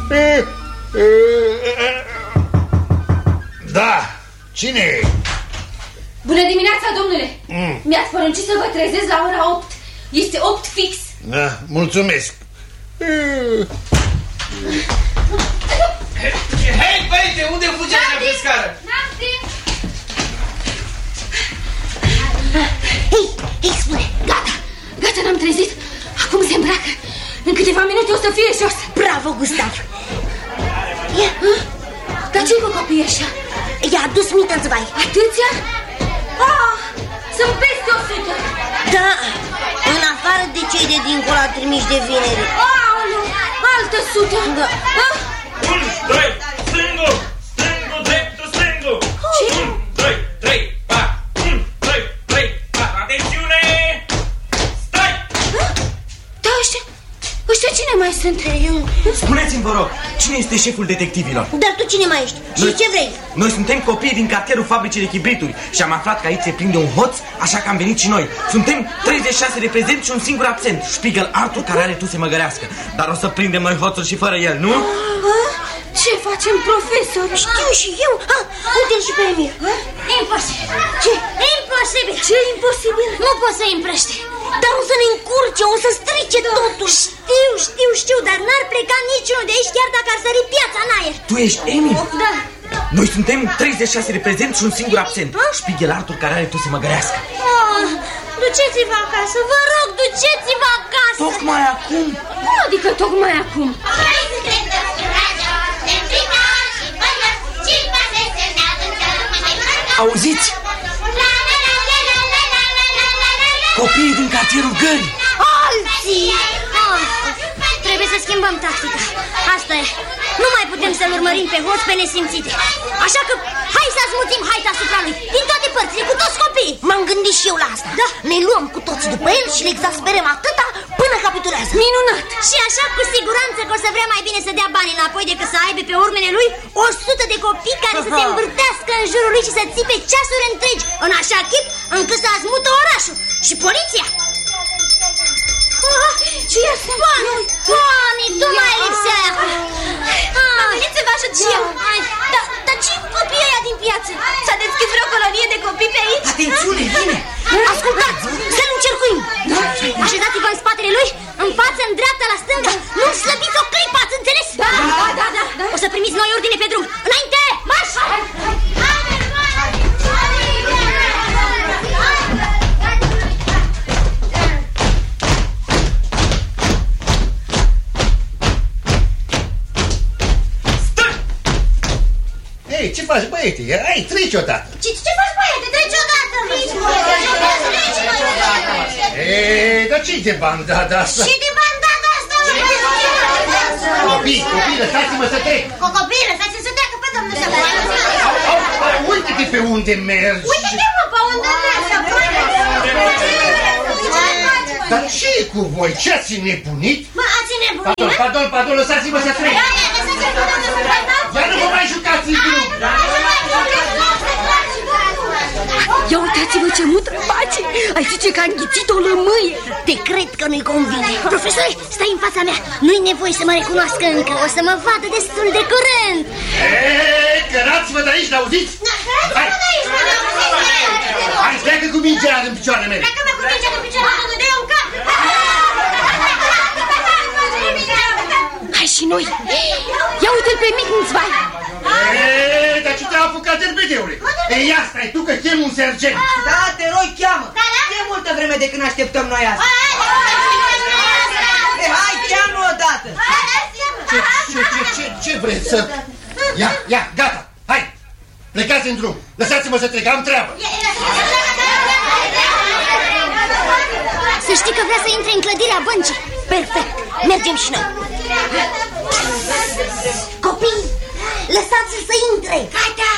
Da, cine e? Bună dimineața, domnule. Mi-ați poruncit să vă trezesc la ora 8. Este 8 fix. Da, mulțumesc. Hei, băiete, unde fugi așa pe scară? Hei, spune, gata, n-am trezit. Acum se îmbracă. În câteva minute o să fie jos. Bravo, Gustav. Dar ce-i cu copiii ăștia? I-a adus Mittensvai. Atâția? Sunt peste 100. Da, în afară de cei de dincolo trimiși de vineri. Aoleu, altă 100. Da. 1, 2, stângul, dreptul, stângul. 1, 2, 3, 4. 1, 2, 3, 4. Atențiune! Stai! Da, ăștia cine mai sunt? Spuneți-mi, vă rog, cine este șeful detectivilor? Dar tu cine mai ești? Și ce vrei? Noi suntem copii din cartierul fabricii de chibrituri și am aflat că aici se prinde un hoț, așa că am venit și noi. Suntem 36 de prezenți și un singur absent, Spiegel Arthur, care are tu să măgărească. Dar o să prindem noi hoțul și fără el, nu? Ce facem, profesor? Știu și eu. Uite-l și pe Emil. Imposibil. Ce? Imposibil. Ce imposibil? Nu pot să împrăște. Dar o să ne încurce, o să strice totul. Știu, dar n-ar pleca niciunul de aici, chiar dacă ar sări piața în aer. Tu ești Emil? Da. Noi suntem 36 de prezenți și un singur absent, Spiegel Arthur, care are tu să măgărească. Duceți-vă acasă, vă rog, duceți-vă acasă. Tocmai acum? Cum adică tocmai acum? Auziți? Copiii din cartierul Gării. Alții! Trebuie să schimbăm tactica. Asta e. Nu mai putem să-l urmărim pe hoț pe nesimțite. Așa că hai să asmuțim haita asupra lui, din toate părțile, cu toți copiii. M-am gândit și eu la asta. Da. Ne luăm cu toți după el și le exasperăm atâta până capitulează. Minunat! Și așa cu siguranță că o să vrea mai bine să dea bani înapoi decât să aibă pe urmele lui 100 de copii care să se învârtească în jurul lui și să țipe ceasuri întregi, în așa chip încât să azmută orașul. Și poliția. Ce e asta? Doamne, tu mai lipsea. Am venit să vă ajut și eu. Dar ce cu copiii ăia din piață? S-a deschis vreo colonie de copii pe aici? Atențiune, vine! Ascultați, să-l încercuim. Așezați-vă în spatele lui, în față, în dreapta, la stânga. Nu slăbiți o clipă, ați înțeles? Da. O să primiți noi ordine pe drum. Înainte, marș! Ei, ce faci, băiete? Hai, treci odată. Ce faci, băiete? Treci odată! Ei, dar ce-i de bandada asta? Și de bandada asta? Copii, lăsați-mă să trec. Copii, lăsați-mă să treacă pe domnul să vă. Uite-te pe unde mergi. Uite-te, mă, pe unde mergi. Dar ce e cu voi? Ce ați nebunit? Mă, ați nebunit? Pardon, lăsați-mă să trec. Dar nu vă mai jucați în drum. Ia uitați-vă ce mutră face. Ai zice că a înghițit o lămâie. Te cred că nu-i convine. Profesore, stai în fața mea. Nu-i nevoie să mă recunoască încă. O să mă vadă destul de curând. Cărați-vă de aici, n-auziți? Hai, pleacă cu mingea în picioarele mele. Pleacă-mă cu mingea în picioarele mele. Dă-i un cap. Hai și noi. Ia uite-l pe Mittensvai. Dar ce te-a apucat derbedeule? Ei, asta e tu că chem un sergent. Da, te rog, cheamă. E multă vreme de când așteptăm noi asta. Hai, cheamă odată. Ce vreți să... Ia, gata, hai. Plecați în drum. Lăsați-mă să trec, am treabă. Să știi că vrea să intre în clădirea băncii. Perfect, mergem și noi. Copii, lăsați-l să intre. Gata.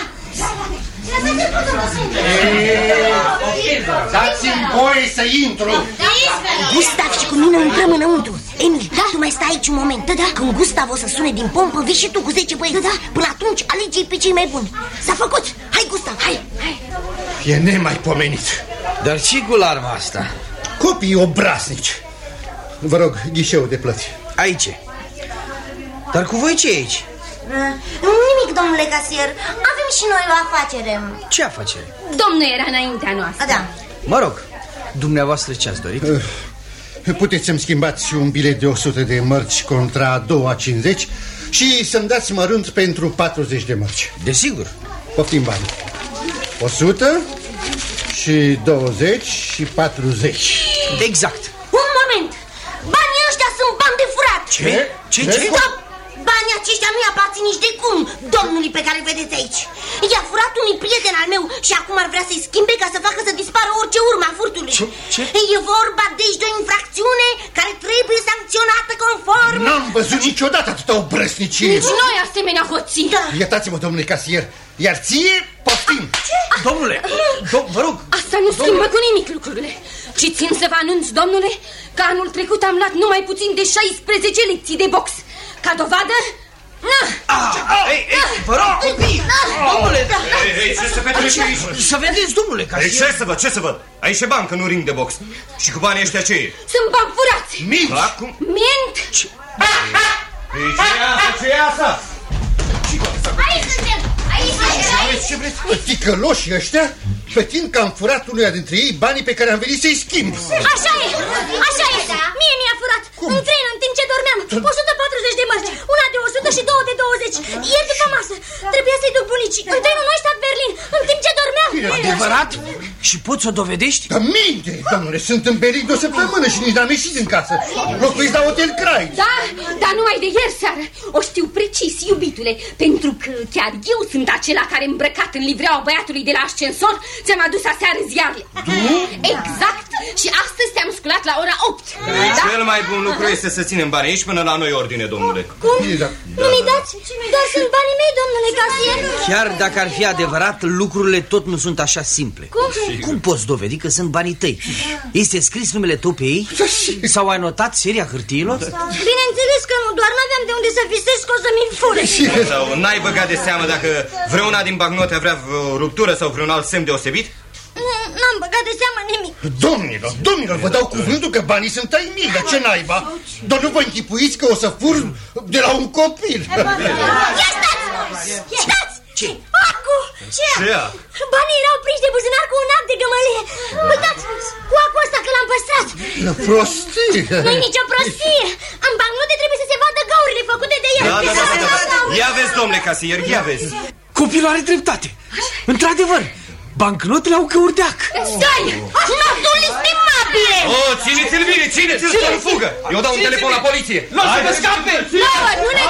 Dați-mi voie să intru. Gustav și cu mine intrăm înăuntru. Emil, tu mai stai aici un moment. Când Gustav o să sune din pompă, vii și tu cu 10 băieți. Până atunci alege-i pe cei mai buni. S-a făcut. Hai, Gustav, hai. E nemaipomenit. Dar ce cu larma asta? Copii obraznici. Vă rog, ghișeul de plăți. Aici. Dar cu voi ce e aici? Nimic, domnule casier. Avem și noi o afacere. Ce afacere? Domnul era înaintea noastră. Da. Mă rog, dumneavoastră ce ați dorit? Puteți să-mi schimbați un bilet de 100 de mărci contra 2,50 și să-mi dați mărunt pentru 40 de mărci. Desigur. Poftim bani. 100 și 20 și 40. Exact. Un moment. Banii ăștia sunt bani de furat. Ce? Stop! Banii aceștia nu-i aparțin nici de cum domnului pe care îl vedeți aici. I-a furat unui prieten al meu și acum ar vrea să-i schimbe ca să facă să dispară orice urmă a furtului. Ce? E vorba deci de o infracțiune care trebuie sancționată conform. N-am văzut niciodată atâta obrăsnicie. Nici noi asemenea hoții. Da. Iertați-mă, domnule casier, iar ție poftim. Domnule, vă rog. Asta nu schimbă cu nimic lucrurile. Și țin să vă anunț, domnule, că anul trecut am luat numai puțin de 16 lecții de box. Ca dovadă... Vă rog, copii! Domnule! Ei, ce se petrece aici? Să vedeți, domnule casier. Ei, ce să văd? Aici e bancă, nu ring de box. Și cu banii ăștia ce e? Sunt bani furați. Minți! Acum... Mint. Ce e asta? Aici suntem. Aici. Ce vreți? Ticăloșii ăștia plătind că am furat unuia dintre ei banii pe care am venit să-i schimb. Așa e. Mie mi-a furat. În tren, în timp ce dormeam. 140 de mărci. Una de 100 și două de 20. Ieri după masă. Trebuia să-i duc bunicii. În trenul Neustadt-Berlin. În timp ce dormeam. Adevărat? Și poți să o dovedești? Dar minte, domnule, sunt în Berlin de o săptămână și nici n-am ieșit din casă. Locuiți la Hotel Kreuz. Da, dar numai de ieri seară. O știu precis, iubitule. Pentru că chiar eu sunt acela care, îmbrăcat în livreaua băiatului de la ascensor, ți-am adus aseară ziarele. Exact. Și astăzi te-am sculat la ora 8. Da? Cel mai bun lucru este să ținem bani aici până la noi ordine, domnule. Cum? Nu mi dați? Dar sunt banii mei, domnule casier. Chiar dacă ar fi adevărat, lucrurile tot nu sunt așa simple. Cum poți dovedi că sunt banii tăi? Este scris numele tău pe ei? Sau ai notat seria hârtiilor? Bineînțeles că nu, doar n-aveam de unde să visez că o să mi-l fure. Sau n-ai băgat de seamă dacă vreuna din bagnote avea o ruptură sau vreun alt semn deosebit? N-am băgat de seamă nimic. Domnilor, vă dau cuvântul că banii sunt ai mei, dar ce naiba? Doar nu vă închipuiți că o să fur de la un copil. Ia stați! Ce? Acu! Ce? Banii erau prinși de buzunar cu un act de gămălie. Uitați, cu acul ăsta că l-am păstrat. Prostie! Nu-i nicio prostie. În bancnote trebuie să se vadă găurile făcute de el. Da. Ia vezi, domnule casier, ia vezi. Copilul are dreptate. Într-adevăr, bancnotele au căurdeac. Stai! Notul estimabile! Țineți-l bine, țineți-l să nu fugă. Eu dau un telefon la poliție. Nu o să vă scape! Nu ne